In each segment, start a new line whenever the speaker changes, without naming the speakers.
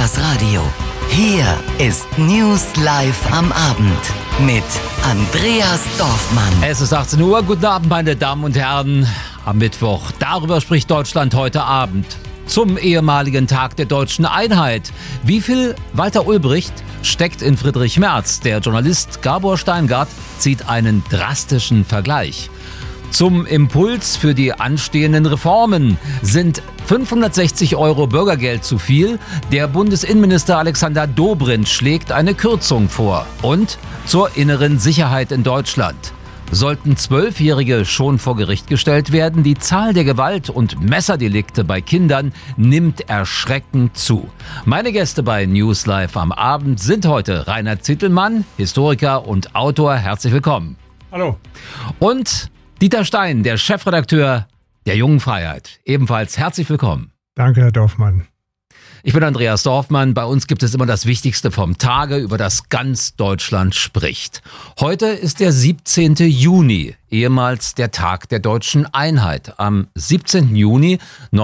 das Radio. Hier ist News Live am Abend mit Andreas Dorfmann.
Es ist 18 Uhr. Guten Abend, meine Damen und Herren. Am Mittwoch. Darüber spricht Deutschland heute Abend. Zum ehemaligen Tag der deutschen Einheit. Wie viel Walter Ulbricht steckt in Friedrich Merz? Der Journalist Gabor Steingart zieht einen drastischen Vergleich. Zum Impuls für die anstehenden Reformen. Sind 560 € Bürgergeld zu viel? Der Bundesinnenminister Alexander Dobrindt schlägt eine Kürzung vor. Und zur inneren Sicherheit in Deutschland. Sollten 12-Jährige schon vor Gericht gestellt werden? Die Zahl der Gewalt- und Messerdelikte bei Kindern nimmt erschreckend zu. Meine Gäste bei News Live am Abend sind heute Reinhard Zittelmann, Historiker und Autor. Herzlich willkommen.
Hallo.
Und Dieter Stein, der Chefredakteur der Jungen Freiheit. Ebenfalls herzlich willkommen.
Danke, Herr Dorfmann.
Ich bin Andreas Dorfmann. Bei uns gibt es immer das Wichtigste vom Tage, über das ganz Deutschland spricht. Heute ist der 17. Juni, ehemals der Tag der deutschen Einheit. Am 17. Juni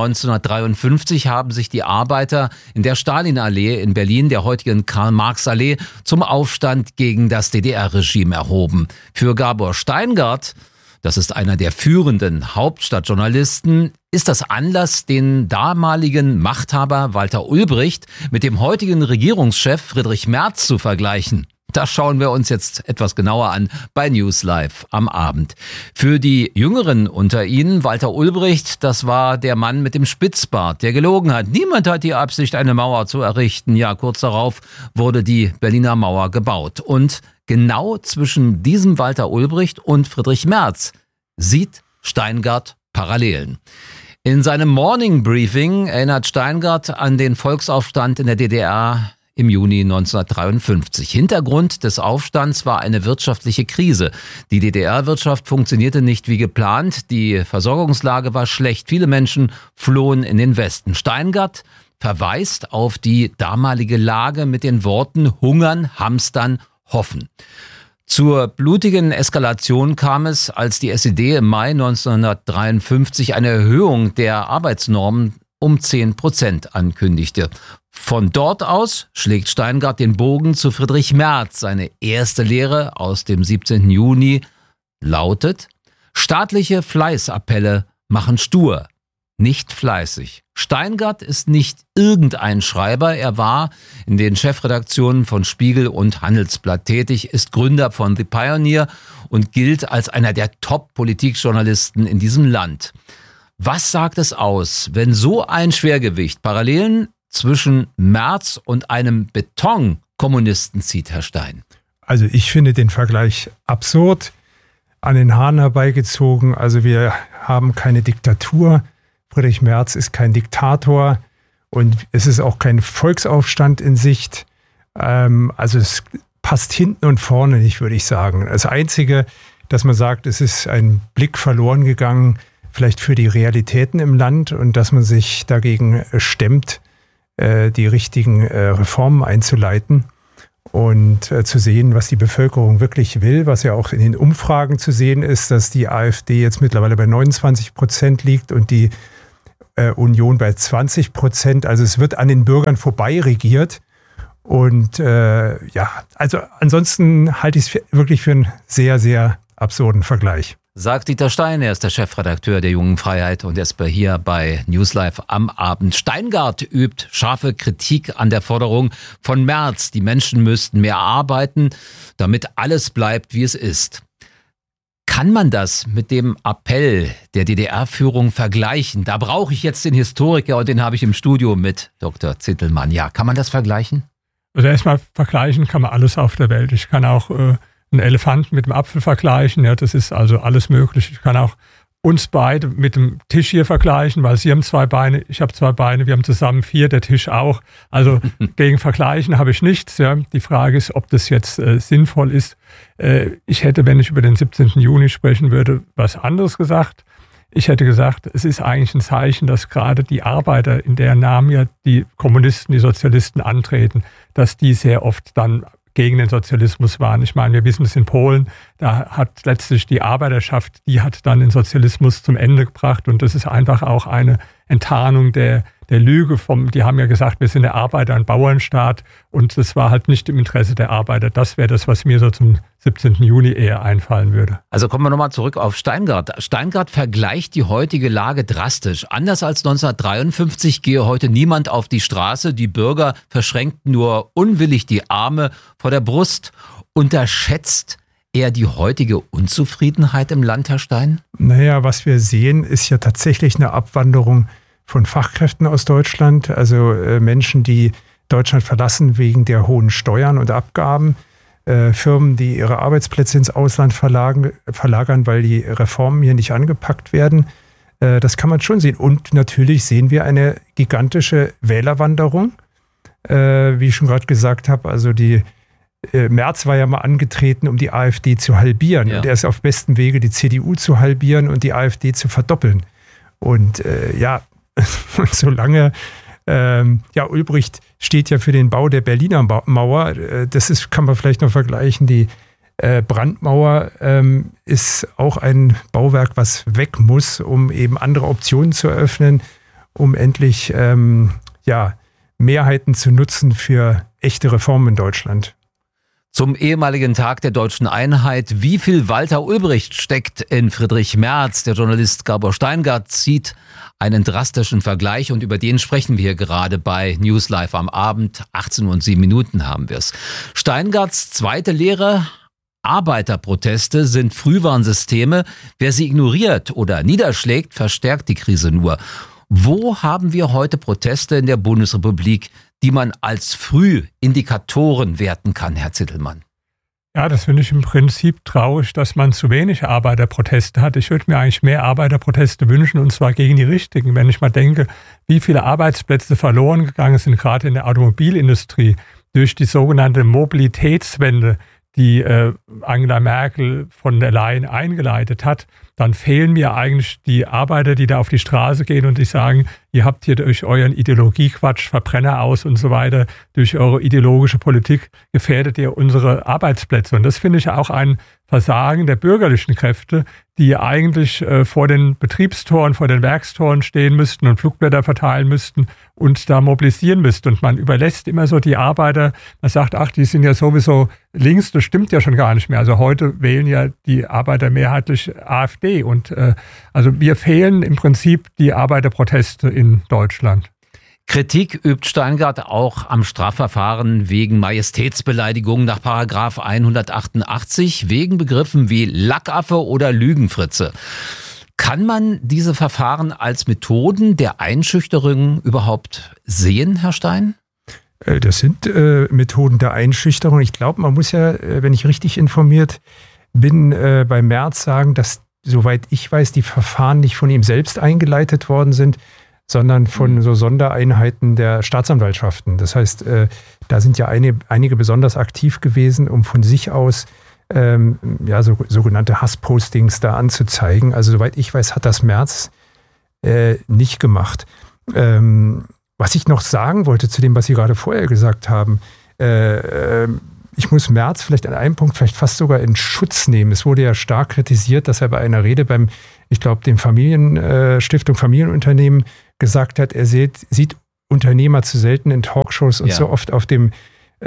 1953 haben sich die Arbeiter in der Stalinallee in Berlin, der heutigen Karl-Marx-Allee, zum Aufstand gegen das DDR-Regime erhoben. Für Gabor Steingart, das ist einer der führenden Hauptstadtjournalisten, ist das Anlass, den damaligen Machthaber Walter Ulbricht mit dem heutigen Regierungschef Friedrich Merz zu vergleichen. Das schauen wir uns jetzt etwas genauer an bei News Live am Abend. Für die Jüngeren unter Ihnen, Walter Ulbricht, das war der Mann mit dem Spitzbart, der gelogen hat. Niemand hat die Absicht, eine Mauer zu errichten. Ja, kurz darauf wurde die Berliner Mauer gebaut. Und genau zwischen diesem Walter Ulbricht und Friedrich Merz sieht Steingart Parallelen. In seinem Morning Briefing erinnert Steingart an den Volksaufstand in der DDR im Juni 1953. Hintergrund des Aufstands war eine wirtschaftliche Krise. Die DDR-Wirtschaft funktionierte nicht wie geplant. Die Versorgungslage war schlecht. Viele Menschen flohen in den Westen. Steingart verweist auf die damalige Lage mit den Worten hungern, hamstern, hoffen. Zur blutigen Eskalation kam es, als die SED im Mai 1953 eine Erhöhung der Arbeitsnormen um 10% ankündigte. Von dort aus schlägt Steingart den Bogen zu Friedrich Merz. Seine erste Lehre aus dem 17. Juni lautet: Staatliche Fleißappelle machen stur, nicht fleißig. Steingart ist nicht irgendein Schreiber. Er war in den Chefredaktionen von Spiegel und Handelsblatt tätig, ist Gründer von The Pioneer und gilt als einer der Top-Politikjournalisten in diesem Land. Was sagt es aus, wenn so ein Schwergewicht Parallelen zwischen Merz und einem Betonkommunisten zieht, Herr Stein?
Also ich finde den Vergleich absurd, an den Haaren herbeigezogen. Also wir haben keine Diktatur. Friedrich Merz ist kein Diktator und es ist auch kein Volksaufstand in Sicht. Also es passt hinten und vorne nicht, würde ich sagen. Das Einzige, dass man sagt, es ist ein Blick verloren gegangen, vielleicht für die Realitäten im Land und dass man sich dagegen stemmt, die richtigen Reformen einzuleiten und zu sehen, was die Bevölkerung wirklich will, was ja auch in den Umfragen zu sehen ist, dass die AfD jetzt mittlerweile bei 29% liegt und die Union bei 20%. Also es wird an den Bürgern vorbei regiert. Und also ansonsten halte ich es wirklich für einen sehr, sehr absurden Vergleich.
Sagt Dieter Stein, er ist der Chefredakteur der Jungen Freiheit und er ist hier bei News Live am Abend. Steingart übt scharfe Kritik an der Forderung von Merz. Die Menschen müssten mehr arbeiten, damit alles bleibt, wie es ist. Kann man das mit dem Appell der DDR-Führung vergleichen? Da brauche ich jetzt den Historiker und den habe ich im Studio mit Dr. Zittelmann. Ja, kann man das vergleichen?
Also erstmal vergleichen kann man alles auf der Welt. Ich kann auch einen Elefanten mit einem Apfel vergleichen. Ja, das ist also alles möglich. Ich kann auch uns beide mit dem Tisch hier vergleichen, weil Sie haben 2 Beine, ich habe 2 Beine, wir haben zusammen 4, der Tisch auch. Also gegen Vergleichen habe ich nichts. Ja. Die Frage ist, ob das jetzt sinnvoll ist. Ich hätte, wenn ich über den 17. Juni sprechen würde, was anderes gesagt. Ich hätte gesagt, es ist eigentlich ein Zeichen, dass gerade die Arbeiter, in deren Namen ja die Kommunisten, die Sozialisten antreten, dass die sehr oft dann gegen den Sozialismus waren. Ich meine, wir wissen es in Polen, da hat letztlich die Arbeiterschaft, die hat dann den Sozialismus zum Ende gebracht und das ist einfach auch eine Enttarnung der der Lüge die haben ja gesagt, wir sind der Arbeiter- und Bauernstaat und das war halt nicht im Interesse der Arbeiter. Das wäre das, was mir so zum 17. Juni eher einfallen würde.
Also kommen wir nochmal zurück auf Steingart. Steingart vergleicht die heutige Lage drastisch. Anders als 1953 gehe heute niemand auf die Straße. Die Bürger verschränkten nur unwillig die Arme vor der Brust. Unterschätzt er die heutige Unzufriedenheit im Land, Herr Stein?
Naja, was wir sehen, ist ja tatsächlich eine Abwanderung von Fachkräften aus Deutschland. Also Menschen, die Deutschland verlassen wegen der hohen Steuern und Abgaben. Firmen, die ihre Arbeitsplätze ins Ausland verlagern, weil die Reformen hier nicht angepackt werden. Das kann man schon sehen. Und natürlich sehen wir eine gigantische Wählerwanderung. Wie ich schon gerade gesagt habe, also die Merz war ja mal angetreten, um die AfD zu halbieren. Ja. Und er ist auf bestem Wege, die CDU zu halbieren und die AfD zu verdoppeln. Und und solange Ulbricht steht ja für den Bau der Berliner Mauer. Kann man vielleicht noch vergleichen. Die Brandmauer ist auch ein Bauwerk, was weg muss, um eben andere Optionen zu eröffnen, um endlich Mehrheiten zu nutzen für echte Reformen in Deutschland.
Zum ehemaligen Tag der deutschen Einheit. Wie viel Walter Ulbricht steckt in Friedrich Merz? Der Journalist Gabor Steingart zieht einen drastischen Vergleich und über den sprechen wir hier gerade bei News Live am Abend. 18:07 haben wir es. Steingarts zweite Lehre: Arbeiterproteste sind Frühwarnsysteme. Wer sie ignoriert oder niederschlägt, verstärkt die Krise nur. Wo haben wir heute Proteste in der Bundesrepublik, die man als Frühindikatoren werten kann, Herr Zittelmann?
Ja, das finde ich im Prinzip traurig, dass man zu wenig Arbeiterproteste hat. Ich würde mir eigentlich mehr Arbeiterproteste wünschen, und zwar gegen die Richtigen. Wenn ich mal denke, wie viele Arbeitsplätze verloren gegangen sind, gerade in der Automobilindustrie, durch die sogenannte Mobilitätswende, die Angela Merkel von der Leyen eingeleitet hat, dann fehlen mir eigentlich die Arbeiter, die da auf die Straße gehen und die sagen, ihr habt hier durch euren Ideologiequatsch, Verbrenner aus und so weiter, durch eure ideologische Politik gefährdet ihr unsere Arbeitsplätze. Und das finde ich auch ein Versagen der bürgerlichen Kräfte, die eigentlich vor den Betriebstoren, vor den Werkstoren stehen müssten und Flugblätter verteilen müssten und da mobilisieren müssten. Und man überlässt immer so die Arbeiter, man sagt, ach, die sind ja sowieso links, das stimmt ja schon gar nicht mehr. Also heute wählen ja die Arbeiter mehrheitlich AfD. Und also mir fehlen im Prinzip die Arbeiterproteste in Deutschland.
Kritik übt Steingart auch am Strafverfahren wegen Majestätsbeleidigung nach § 188, wegen Begriffen wie Lackaffe oder Lügenfritze. Kann man diese Verfahren als Methoden der Einschüchterung überhaupt sehen, Herr Stein?
Das sind Methoden der Einschüchterung. Ich glaube, man muss ja, wenn ich richtig informiert bin, bei Merz sagen, dass, soweit ich weiß, die Verfahren nicht von ihm selbst eingeleitet worden sind, sondern von so Sondereinheiten der Staatsanwaltschaften. Das heißt, da sind ja einige besonders aktiv gewesen, um von sich aus sogenannte Hasspostings da anzuzeigen. Also soweit ich weiß, hat das Merz nicht gemacht. Was ich noch sagen wollte zu dem, was Sie gerade vorher gesagt haben, ich muss Merz vielleicht an einem Punkt vielleicht fast sogar in Schutz nehmen. Es wurde ja stark kritisiert, dass er bei einer Rede beim, ich glaube, dem Stiftung Familienunternehmen gesagt hat, er sieht Unternehmer zu selten in Talkshows und so oft auf dem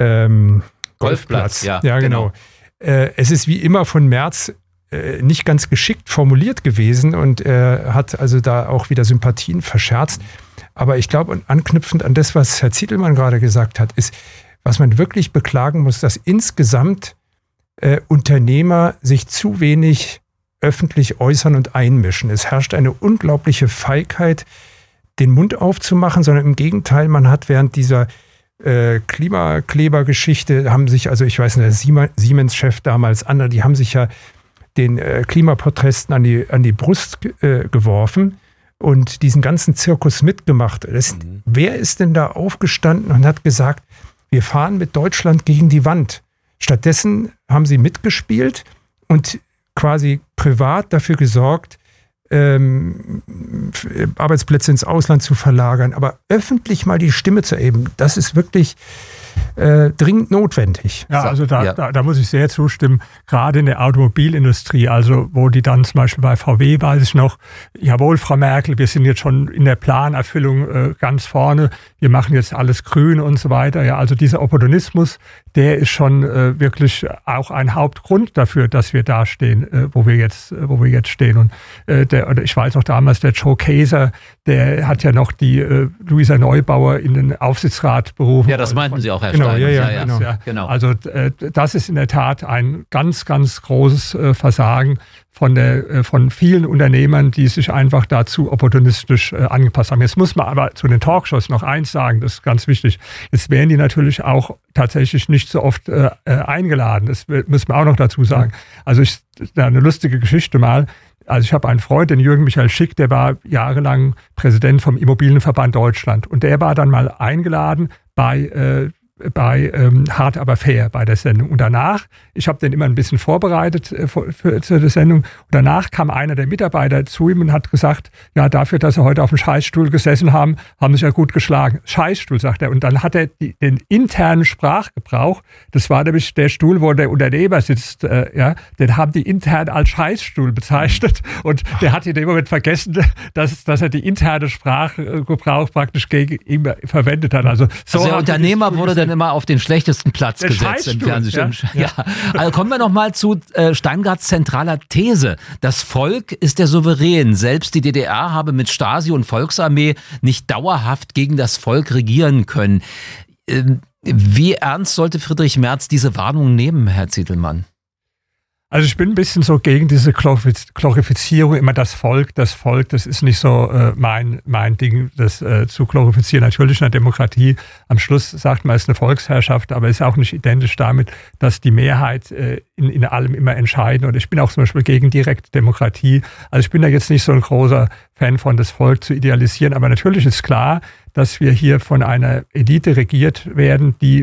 Golfplatz. Ja, genau. Es ist wie immer von Merz nicht ganz geschickt formuliert gewesen und er hat also da auch wieder Sympathien verscherzt. Aber ich glaube, anknüpfend an das, was Herr Zittelmann gerade gesagt hat, ist, was man wirklich beklagen muss, dass insgesamt Unternehmer sich zu wenig öffentlich äußern und einmischen. Es herrscht eine unglaubliche Feigheit, den Mund aufzumachen, sondern im Gegenteil, man hat während dieser Klimakleber-Geschichte haben sich, also ich weiß nicht, der Siemens-Chef damals, andere, die haben sich ja den Klimaprotesten an die Brust geworfen und diesen ganzen Zirkus mitgemacht. Wer ist denn da aufgestanden und hat gesagt, wir fahren mit Deutschland gegen die Wand? Stattdessen haben sie mitgespielt und quasi privat dafür gesorgt, Arbeitsplätze ins Ausland zu verlagern, aber öffentlich mal die Stimme zu erheben, das ist wirklich dringend notwendig.
Ja, also da muss ich sehr zustimmen, gerade in der Automobilindustrie, also wo die dann zum Beispiel bei VW, weiß ich noch, jawohl, Frau Merkel, wir sind jetzt schon in der Planerfüllung ganz vorne, wir machen jetzt alles grün und so weiter. Ja, also dieser Opportunismus, der ist schon wirklich auch ein Hauptgrund dafür, dass wir da stehen, wo wir jetzt stehen. Und ich weiß noch damals, der Joe Kaeser, der hat ja noch die Luisa Neubauer in den Aufsichtsrat berufen.
Ja, das meinten Sie auch, Herr
Stein.
Genau. Also das ist in der Tat ein ganz, ganz großes Versagen von vielen Unternehmern, die sich einfach dazu opportunistisch angepasst haben. Jetzt muss man aber zu den Talkshows noch eins sagen, das ist ganz wichtig. Jetzt werden die natürlich auch tatsächlich nicht so oft eingeladen. Das muss man auch noch dazu sagen. Also eine lustige Geschichte mal. Also ich habe einen Freund, den Jürgen Michael Schick, der war jahrelang Präsident vom Immobilienverband Deutschland. Und der war dann mal eingeladen bei Hart aber fair bei der Sendung. Und danach, ich habe den immer ein bisschen vorbereitet für die Sendung, und danach kam einer der Mitarbeiter zu ihm und hat gesagt, ja, dafür, dass sie heute auf dem Scheißstuhl gesessen haben, haben sie ja gut geschlagen. Scheißstuhl, sagt er. Und dann hat er den internen Sprachgebrauch, das war nämlich der Stuhl, wo der Unternehmer sitzt, den haben die intern als Scheißstuhl bezeichnet. Und der hat in dem Moment vergessen, dass er die interne Sprachgebrauch praktisch gegen ihn verwendet hat. Also
der Unternehmer wurde dann immer auf den schlechtesten Platz gesetzt im Fernsehen. Ja. Also kommen wir noch mal zu Steingarts zentraler These. Das Volk ist der Souverän. Selbst die DDR habe mit Stasi und Volksarmee nicht dauerhaft gegen das Volk regieren können. Wie ernst sollte Friedrich Merz diese Warnung nehmen, Herr Zitelmann?
Also ich bin ein bisschen so gegen diese Glorifizierung, immer das Volk, das ist nicht so mein Ding, das zu glorifizieren. Natürlich in der Demokratie, am Schluss sagt man, es ist eine Volksherrschaft, aber es ist auch nicht identisch damit, dass die Mehrheit in allem immer entscheiden. Und ich bin auch zum Beispiel gegen direkte Demokratie. Also ich bin da jetzt nicht so ein großer Fan von, das Volk zu idealisieren, aber natürlich ist klar, dass wir hier von einer Elite regiert werden, die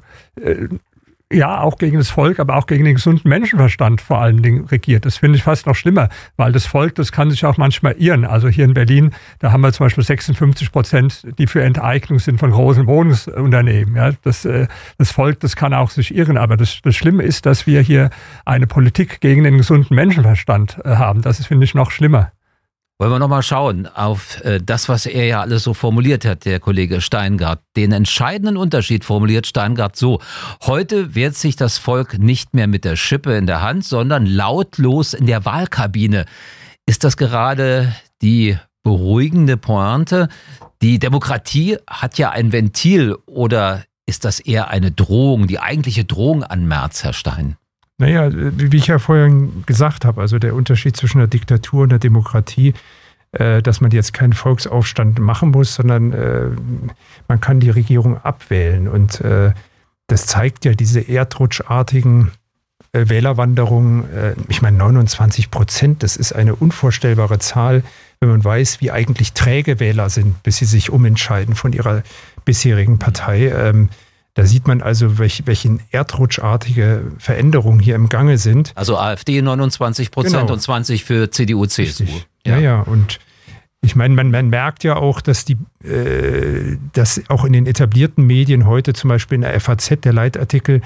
auch gegen das Volk, aber auch gegen den gesunden Menschenverstand vor allen Dingen regiert. Das finde ich fast noch schlimmer, weil das Volk, das kann sich auch manchmal irren. Also hier in Berlin, da haben wir zum Beispiel 56%, die für Enteignung sind von großen Wohnungsunternehmen. Ja, das Volk, das kann auch sich irren. Aber das Schlimme ist, dass wir hier eine Politik gegen den gesunden Menschenverstand haben. Das ist, finde ich, noch schlimmer.
Wollen wir noch mal schauen auf das, was er ja alles so formuliert hat, der Kollege Steingart. Den entscheidenden Unterschied formuliert Steingart so: Heute wehrt sich das Volk nicht mehr mit der Schippe in der Hand, sondern lautlos in der Wahlkabine. Ist das gerade die beruhigende Pointe? Die Demokratie hat ja ein Ventil, oder ist das eher eine Drohung, die eigentliche Drohung an Merz, Herr Stein?
Naja, wie ich ja vorhin gesagt habe, also der Unterschied zwischen der Diktatur und der Demokratie, dass man jetzt keinen Volksaufstand machen muss, sondern man kann die Regierung abwählen. Und das zeigt ja diese erdrutschartigen Wählerwanderungen. Ich meine, 29%, das ist eine unvorstellbare Zahl, wenn man weiß, wie eigentlich träge Wähler sind, bis sie sich umentscheiden von ihrer bisherigen Partei. Da sieht man also, welche erdrutschartige Veränderungen hier im Gange sind.
Also AfD 29% genau. Und 20% für CDU, CSU.
Ja, und ich meine, man merkt ja auch, dass dass auch in den etablierten Medien heute, zum Beispiel in der FAZ, der Leitartikel,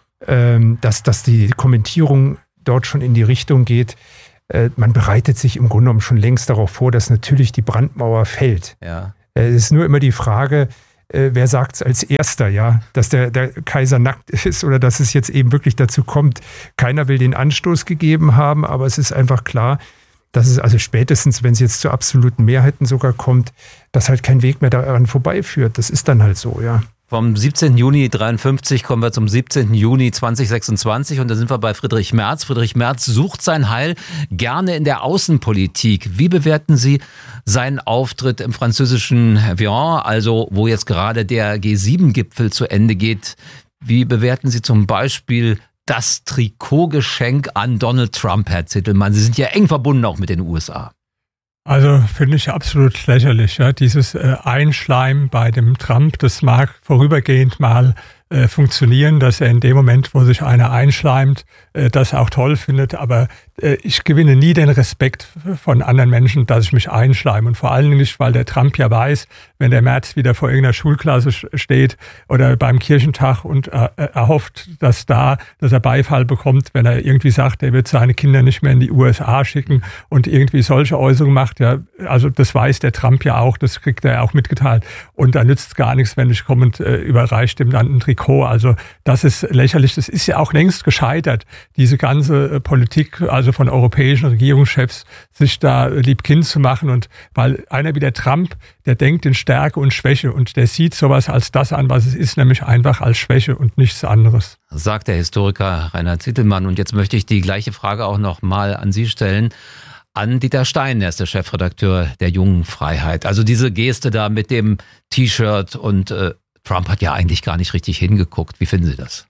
dass die Kommentierung dort schon in die Richtung geht. Man bereitet sich im Grunde genommen schon längst darauf vor, dass natürlich die Brandmauer fällt.
Ja.
Es ist nur immer die Frage, wer sagt es als Erster, ja, dass der Kaiser nackt ist oder dass es jetzt eben wirklich dazu kommt. Keiner will den Anstoß gegeben haben, aber es ist einfach klar, dass es also spätestens, wenn es jetzt zu absoluten Mehrheiten sogar kommt, dass halt kein Weg mehr daran vorbeiführt. Das ist dann halt so, ja.
Vom 17. Juni 1953 kommen wir zum 17. Juni 2026 und da sind wir bei Friedrich Merz. Friedrich Merz sucht sein Heil gerne in der Außenpolitik. Wie bewerten Sie seinen Auftritt im französischen Evian, also wo jetzt gerade der G7-Gipfel zu Ende geht? Wie bewerten Sie zum Beispiel das Trikotgeschenk an Donald Trump, Herr Zitelmann? Sie sind ja eng verbunden auch mit den USA.
Also finde ich absolut lächerlich. Ja. Dieses Einschleimen bei dem Trump, das mag vorübergehend mal funktionieren, dass er in dem Moment, wo sich einer einschleimt, das auch toll findet. Aber ich gewinne nie den Respekt von anderen Menschen, dass ich mich einschleime. Und vor allem nicht, weil der Trump ja weiß, wenn der Merz wieder vor irgendeiner Schulklasse steht oder beim Kirchentag und er hofft, dass er Beifall bekommt, wenn er irgendwie sagt, er wird seine Kinder nicht mehr in die USA schicken und irgendwie solche Äußerungen macht. Ja, also das weiß der Trump ja auch, das kriegt er ja auch mitgeteilt. Und da nützt gar nichts, wenn ich komme und überreicht ihm dann ein Trikot. Also das ist lächerlich. Das ist ja auch längst gescheitert, diese ganze Politik, also von europäischen Regierungschefs, sich da liebkind zu machen. Und weil einer wie der Trump, der denkt in Stärke und Schwäche und der sieht sowas als das an, was es ist, nämlich einfach als Schwäche und nichts anderes.
Sagt der Historiker Reinhard Zittelmann. Und jetzt möchte ich die gleiche Frage auch noch mal an Sie stellen. An Dieter Stein, er ist der Chefredakteur der Jungen Freiheit. Also diese Geste da mit dem T-Shirt und Trump hat ja eigentlich gar nicht richtig hingeguckt. Wie finden Sie das?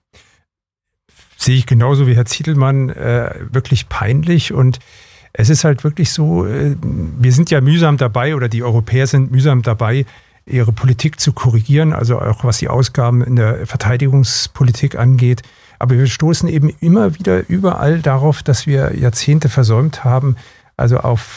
Sehe ich genauso wie Herr Zittelmann, wirklich peinlich. Und es ist halt wirklich so, wir sind ja mühsam dabei oder die Europäer sind mühsam dabei, ihre Politik zu korrigieren, also auch was die Ausgaben in der Verteidigungspolitik angeht. Aber wir stoßen eben immer wieder überall darauf, dass wir Jahrzehnte versäumt haben, also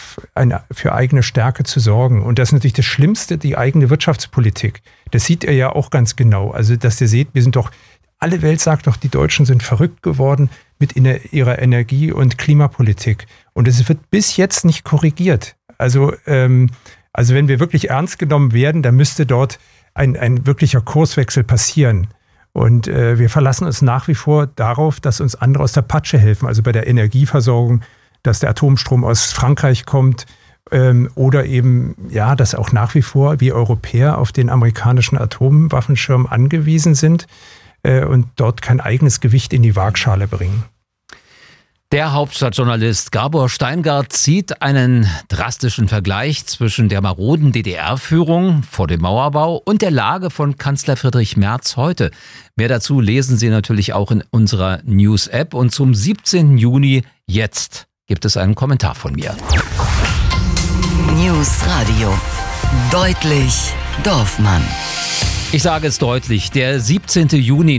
für eigene Stärke zu sorgen. Und das ist natürlich das Schlimmste, die eigene Wirtschaftspolitik. Das sieht er ja auch ganz genau. Also, dass ihr seht, alle Welt sagt doch, die Deutschen sind verrückt geworden mit ihrer Energie- und Klimapolitik. Und es wird bis jetzt nicht korrigiert. Also wenn wir wirklich ernst genommen werden, dann müsste dort ein wirklicher Kurswechsel passieren. Und wir verlassen uns nach wie vor darauf, dass uns andere aus der Patsche helfen. Also bei der Energieversorgung, dass der Atomstrom aus Frankreich kommt oder eben, ja, dass auch nach wie vor wir Europäer auf den amerikanischen Atomwaffenschirm angewiesen sind und dort kein eigenes Gewicht in die Waagschale bringen.
Der Hauptstadtjournalist Gabor Steingart zieht einen drastischen Vergleich zwischen der maroden DDR-Führung vor dem Mauerbau und der Lage von Kanzler Friedrich Merz heute. Mehr dazu lesen Sie natürlich auch in unserer News-App. Und zum 17. Juni jetzt gibt es einen Kommentar von mir.
News Radio. Deutlich Dorfmann.
Ich sage es deutlich, der 17. Juni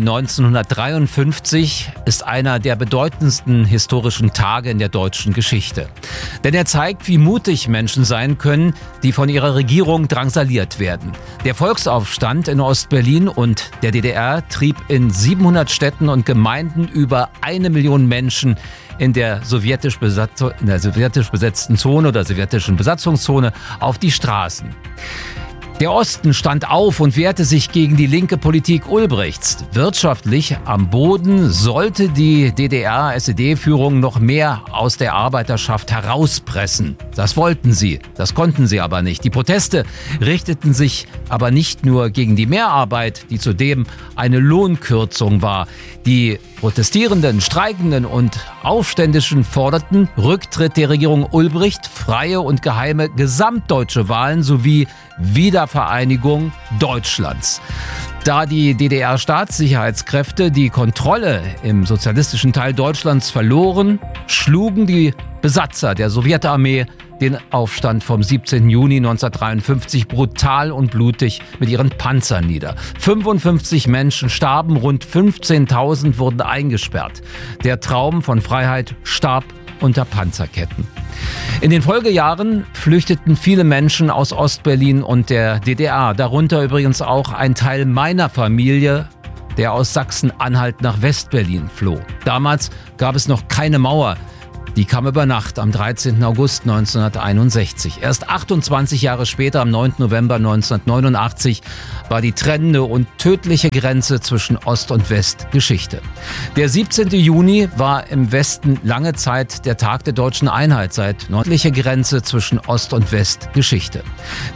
1953 ist einer der bedeutendsten historischen Tage in der deutschen Geschichte. Denn er zeigt, wie mutig Menschen sein können, die von ihrer Regierung drangsaliert werden. Der Volksaufstand in Ostberlin und der DDR trieb in 700 Städten und Gemeinden über 1 Million Menschen in der sowjetisch besetzten Zone oder sowjetischen Besatzungszone auf die Straßen. Der Osten stand auf und wehrte sich gegen die linke Politik Ulbrichts. Wirtschaftlich am Boden sollte die DDR-SED-Führung noch mehr aus der Arbeiterschaft herauspressen. Das wollten sie, das konnten sie aber nicht. Die Proteste richteten sich aber nicht nur gegen die Mehrarbeit, die zudem eine Lohnkürzung war. Die Protestierenden, Streikenden und Aufständischen forderten Rücktritt der Regierung Ulbricht, freie und geheime gesamtdeutsche Wahlen sowie Wiedervereinigung Deutschlands. Da die DDR-Staatssicherheitskräfte die Kontrolle im sozialistischen Teil Deutschlands verloren, schlugen die Besatzer der Sowjetarmee den Aufstand vom 17. Juni 1953 brutal und blutig mit ihren Panzern nieder. 55 Menschen starben, rund 15.000 wurden eingesperrt. Der Traum von Freiheit starb unter Panzerketten. In den Folgejahren flüchteten viele Menschen aus Ostberlin und der DDR, darunter übrigens auch ein Teil meiner Familie, der aus Sachsen-Anhalt nach Westberlin floh. Damals gab es noch keine Mauer. Die kam über Nacht am 13. August 1961. Erst 28 Jahre später, am 9. November 1989, war die trennende und tödliche Grenze zwischen Ost und West Geschichte. Der 17. Juni war im Westen lange Zeit der Tag der deutschen Einheit, seit nördliche Grenze zwischen Ost und West Geschichte.